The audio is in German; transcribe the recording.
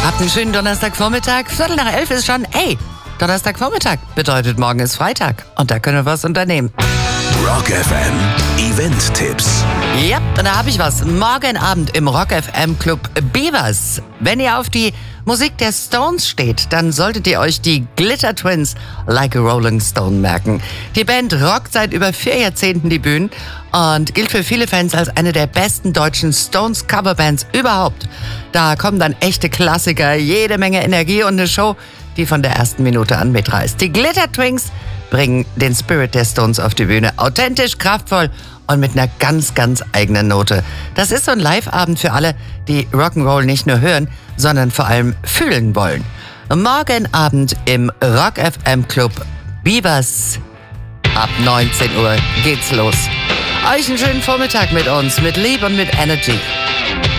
Habt einen schönen Donnerstagvormittag. 11:15 ist schon. Ey, Donnerstagvormittag bedeutet, morgen ist Freitag. Und da können wir was unternehmen. Rock FM Event-Tipps. Ja, und da habe ich was. Morgen Abend im Rock FM Club Beavers. Wenn ihr auf die Musik der Stones steht, dann solltet ihr euch die Glitter Twins Like a Rolling Stone merken. Die Band rockt seit über 4 Jahrzehnten die Bühnen und gilt für viele Fans als eine der besten deutschen Stones-Coverbands überhaupt. Da kommen dann echte Klassiker, jede Menge Energie und eine Show, die von der ersten Minute an mitreißt. Die Glitter Twins bringen den Spirit der Stones auf die Bühne. Authentisch, kraftvoll und mit einer ganz, ganz eigenen Note. Das ist so ein Live-Abend für alle, die Rock'n'Roll nicht nur hören, sondern vor allem fühlen wollen. Morgen Abend im Rock FM Club Beavers. Ab 19 Uhr geht's los. Euch einen schönen Vormittag mit uns, mit Liebe und mit Energy.